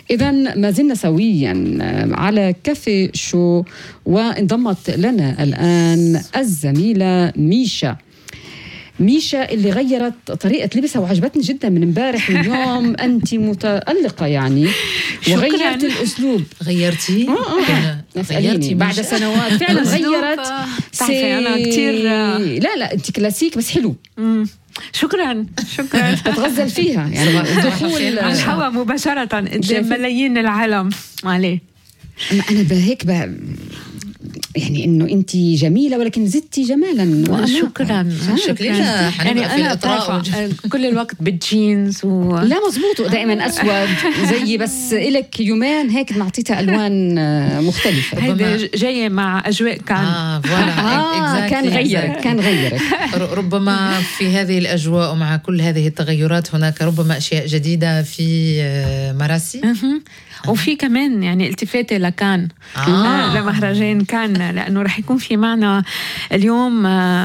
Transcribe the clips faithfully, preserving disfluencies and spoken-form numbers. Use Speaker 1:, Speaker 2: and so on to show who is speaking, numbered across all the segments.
Speaker 1: إذن ما زلنا سويا على كافي شو، وانضمت لنا الآن الزميلة ميشا. ميشا اللي غيرت طريقة لبسها وعجبتني جدا من امبارح اليوم. أنت متألقة يعني، وغيرت الأسلوب.
Speaker 2: غيرتي؟
Speaker 1: آه. غيرتي بعد سنوات فعلا غيرت.
Speaker 3: سي... أنا كتير
Speaker 1: لا لا أنت كلاسيك بس حلو.
Speaker 3: مم. شكرا شكرا.
Speaker 1: بتغزل فيها يعني دخول
Speaker 3: على الهواء مباشرة قدام ملايين العالم عليه.
Speaker 1: أنا بهيك بقى يعني إنه أنت جميلة ولكن زدتي جمالا.
Speaker 3: شكرا
Speaker 2: شكرا.
Speaker 3: يعني أنا طافة كل الوقت بالجينز و...
Speaker 1: لا مزبوط، دائما أسود زي، بس إلك يومين هيك معطيتها ألوان مختلفة.
Speaker 3: هيدا جاية مع أجواء كان
Speaker 2: آه,
Speaker 1: آه كان غيرك كان غيرك
Speaker 2: ربما في هذه الأجواء ومع كل هذه التغيرات هناك ربما أشياء جديدة في مراسي.
Speaker 3: وفي كمان يعني التفاتة لكان
Speaker 2: آه.
Speaker 3: لمهرجان كان، لأنه رح يكون في معنا اليوم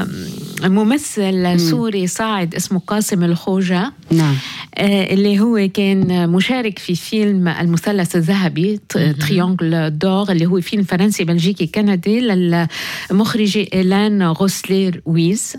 Speaker 3: ممثل سوري صاعد اسمه قاسم الخوجة.
Speaker 1: نعم.
Speaker 3: اللي هو كان مشارك في فيلم المثلث الذهبي تريانجل دور، اللي هو فيلم فرنسي بلجيكي كندي للمخرجة إيلان غوسلير ويز.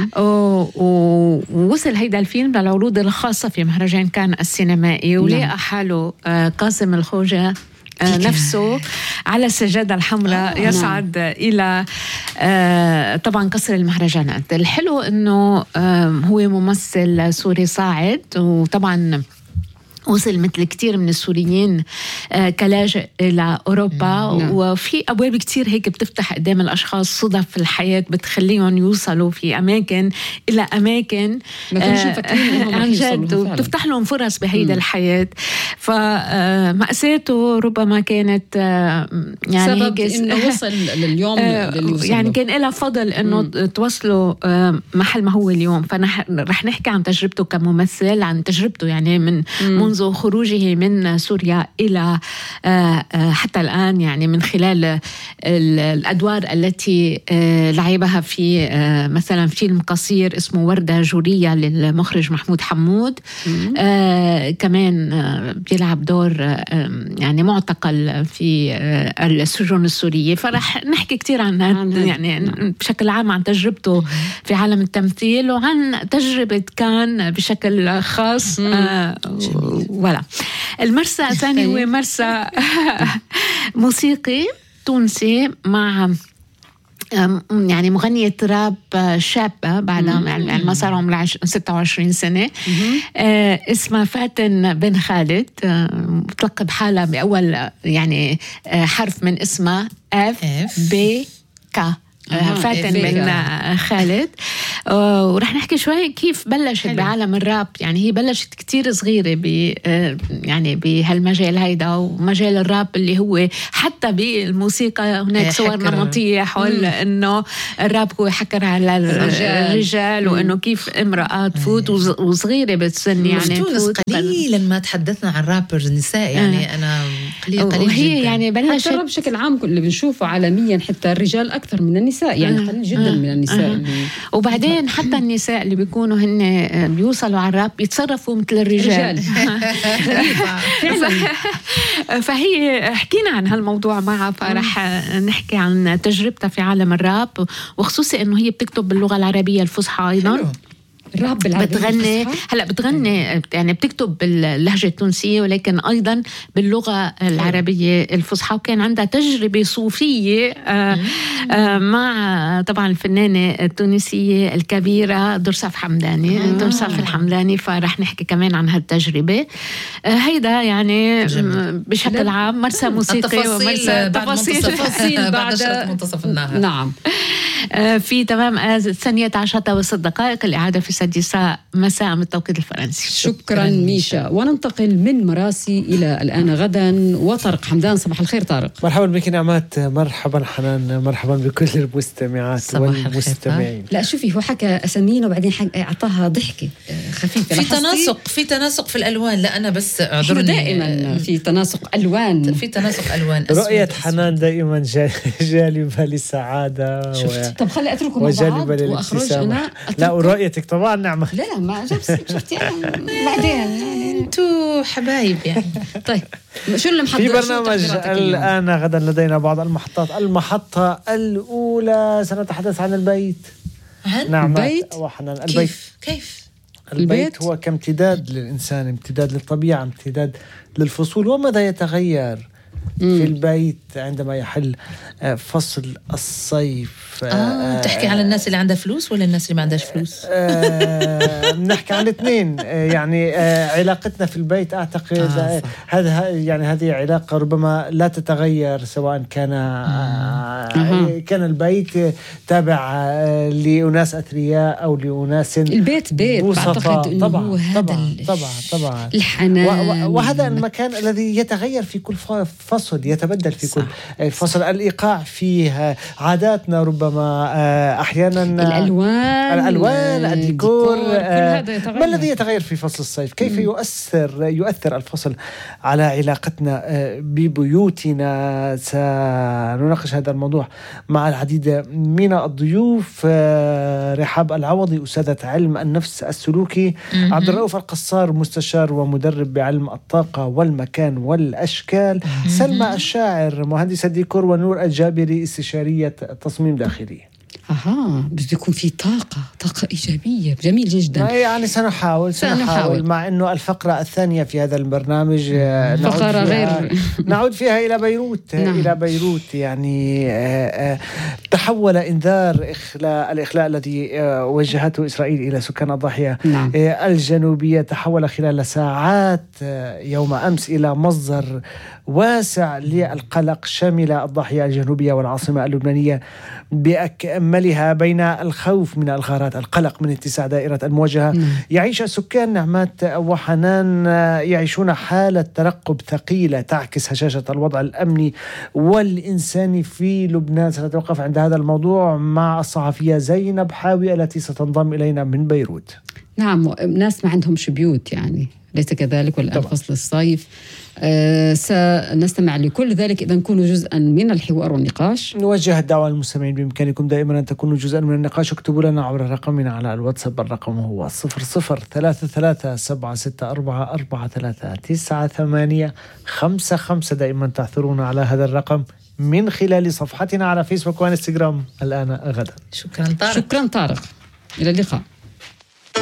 Speaker 3: ووصل هيدا الفيلم للعروض الخاصة في مهرجان كان السينمائي، ولقى حاله قاسم الخوجة نفسه على السجادة الحمراء يصعد إلى طبعا قصر المهرجانات. الحلو أنه هو ممثل سوري صاعد، وطبعا وصل مثل كتير من السوريين كلاجئ إلى أوروبا. وفي أبواب كتير هيك بتفتح قدام الأشخاص، صدف في الحياة بتخليهم يوصلوا في أماكن إلى أماكن عن جد، وبتفتح لهم فرص بهيدا الحياة. فمأساته ربما كانت يعني
Speaker 1: سبب إنه وصل لليوم
Speaker 3: يعني كان إلها فضل إنه توصلوا محل ما هو اليوم. فنح نحكي عن تجربته كممثل، عن تجربته يعني من منذ خروجه من سوريا إلى حتى الآن، يعني من خلال الأدوار التي لعبها في مثلا فيلم قصير اسمه وردة جورية للمخرج محمود حمود. كمان بيلعب دور يعني معتقل في السجون السورية. فرح نحكي كتير عن يعني بشكل عام عن تجربته في عالم التمثيل، وعن تجربة كان بشكل خاص. ولا المرسى الثاني هو مرسى موسيقي تونسي مع يعني مغنية راب شابة بعدها يعني ما صار عمرها ستة وعشرين سنة. آه اسمها فاتن بن خالد. آه تلقب حالها بأول يعني آه حرف من اسمها اف بي كا. فاتن بن خالد. ورح نحكي شوي كيف بلشت حلو. بعالم الراب. يعني هي بلشت كتير صغيرة ب يعني بهالمجال هيدا، ومجال الراب اللي هو حتى بالموسيقى هناك صور نمطية حول إنه الراب هو حكر على الرجال، وإنه كيف امرأة تفوت وصغيرة بالسن. يعني
Speaker 2: تونس قليلا ما تحدثنا عن رابرز النساء، يعني أنا قليل قليل
Speaker 3: وهي
Speaker 2: جدا.
Speaker 3: يعني بلشت
Speaker 1: حتى بشكل عام اللي بنشوفه عالميا حتى الرجال أكثر من النساء، يعني قليل جدا من النساء. اللي
Speaker 3: وبعدين حتى النساء اللي بيكونوا هن بيوصلوا على الراب بيتصرفوا مثل الرجال. فهي حكينا عن هالموضوع معها، فرح نحكي عن تجربتها في عالم الراب، وخصوصي انه هي بتكتب باللغة العربية الفصحى ايضا.
Speaker 1: الراب بالعربية
Speaker 3: بتغني هلا بتغني يعني بتكتب باللهجة التونسية ولكن أيضا باللغة العربية الفصحى. وكان عندها تجربة صوفية آآ آآ مع طبعا الفنانة التونسية الكبيرة درصاف حمداني آه. درصاف الحمداني. فرح نحكي كمان عن هالتجربة. هيدا يعني جميل. بشكل عام مرسى موسيقي ومرسى
Speaker 2: تفاصيل
Speaker 1: تفاصيل
Speaker 2: بعد منتصف النهار.
Speaker 1: نعم.
Speaker 3: في تمام الثانية عشرة وست دقائق الإعادة في سادسة مساء من التوقيت الفرنسي.
Speaker 1: شكرا ميشا. وننتقل من مراسي إلى الآن غدا وطارق حمدان. صباح الخير طارق.
Speaker 4: مرحبا بك نعمات. مرحبا حنان. مرحبا بكل المستمعات والمستمعين.
Speaker 1: لا شوفي هو حكى أسامين وبعدين أعطاها ضحكة خفيفة.
Speaker 2: في تناسق في تناسق في الألوان. لا أنا بس أعذرني
Speaker 1: دائما في تناسق ألوان.
Speaker 2: في تناسق ألوان.
Speaker 4: رؤية حنان دائما جالبة للسعادة.
Speaker 1: طب خلي أتركه مع بعض وأخرج أنا.
Speaker 4: لا ورؤيتك طبعا نعمة.
Speaker 1: لا لا ما جبت جبت يعني بعدين يعني
Speaker 2: انتوا حبايب يعني.
Speaker 1: طيب شو اللي محضر
Speaker 4: في برنامج الآن غدا لدينا بعض المحطات. المحطة الأولى سنتحدث عن البيت.
Speaker 2: عن
Speaker 4: نعم
Speaker 1: البيت
Speaker 4: وحنان. البيت
Speaker 2: كيف كيف
Speaker 4: البيت,
Speaker 1: البيت
Speaker 4: هو كامتداد للإنسان، امتداد للطبيعة، امتداد للفصول. وماذا يتغير في البيت عندما يحل فصل الصيف؟
Speaker 2: آه، تحكي على الناس اللي عندها فلوس ولا الناس اللي ما عندهاش فلوس؟
Speaker 4: آه، نحكي عن الاثنين. يعني آه، علاقتنا في البيت أعتقد آه هذا يعني هذه علاقة ربما لا تتغير، سواء كان آه كان البيت تابع آه لأناس أثرياء أو لأناس
Speaker 1: البيت بيت. بعتقد إنه
Speaker 4: طبعا
Speaker 1: هو هذا
Speaker 4: طبعا طبعا طبعا
Speaker 1: الحنان،
Speaker 4: وهذا المكان الذي يتغير في كل فصل، يتبدل في كل فصل. الإيقاع فيه، عاداتنا ربما أحيانا
Speaker 1: الألوان
Speaker 4: الألوان الديكور،
Speaker 1: كل هذا يتغير.
Speaker 4: ما الذي يتغير في فصل الصيف؟ كيف مم. يؤثر يؤثر الفصل على علاقتنا ببيوتنا؟ سنناقش هذا الموضوع مع العديد من الضيوف. رحاب العوضي أستاذة علم النفس السلوكي، مم. عبد الرؤوف القصار مستشار ومدرب بعلم الطاقة والمكان والأشكال، مم. سلمى الشاعر مهندسة ديكور، ونور الجابري استشارية تصميم داخلي.
Speaker 1: اها بده يكون في طاقة طاقة إيجابية. جميل جدا.
Speaker 4: يعني سنحاول سنحاول, سنحاول. مع أنه الفقرة الثانية في هذا البرنامج
Speaker 1: فقرة غير
Speaker 4: نعود فيها إلى بيروت. نعم. إلى بيروت يعني تحول إنذار إخلاء الإخلاء الذي وجهته إسرائيل إلى سكان الضاحية نعم. الجنوبية، تحول خلال ساعات يوم أمس إلى مصدر واسع للقلق شامل الضاحية الجنوبية والعاصمة اللبنانية بأكملها. بين الخوف من الغارات، القلق من اتساع دائرة المواجهة، مم. يعيش سكان نعمات وحنان يعيشون حالة ترقب ثقيلة تعكس هشاشة الوضع الأمني والإنساني في لبنان. سنتوقف عند هذا الموضوع مع الصحفية زينب حاوي التي ستنضم إلينا من بيروت.
Speaker 1: نعم، ناس ما عندهمش بيوت يعني، ليس كذلك والآن فصل الصيف. آه سنستمع لكل ذلك إذا نكونوا جزءا من الحوار والنقاش.
Speaker 4: نوجه الدعوة للمستمعين بإمكانكم دائما أن تكونوا جزءا من النقاش. اكتبوا لنا عبر رقمنا على الواتساب، الرقم هو صفر صفر ثلاثة ثلاثة سبعة ستة أربعة أربعة ثلاثة تسعة ثمانية خمسة خمسة. دائما تعثرون على هذا الرقم من خلال صفحتنا على فيسبوك وانستغرام. الآن غدا.
Speaker 2: شكرا طارق.
Speaker 1: شكرا طارق، إلى اللقاء.